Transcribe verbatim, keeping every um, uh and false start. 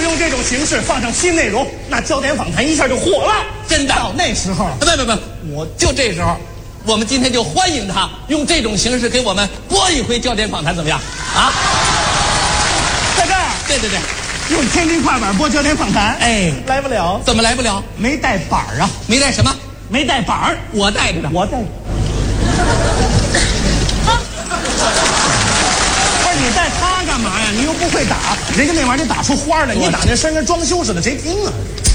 用这种形式放上新内容，那焦点访谈一下就火了。 真的， 到那时候， 不不不，我就这时候，我们今天就欢迎他用这种形式给我们播一回焦点访谈，怎么样？啊， 在这儿， 对对对， 用天津快板播焦点访谈， 哎， 来不了， 怎么来不了？ 没带板儿啊， 没带什么？ 没带板儿， 我带着的。 我带。不是你带它干嘛呀？你又不会打，人家那玩意儿得打出花来，你打那声跟装修似的，谁听啊？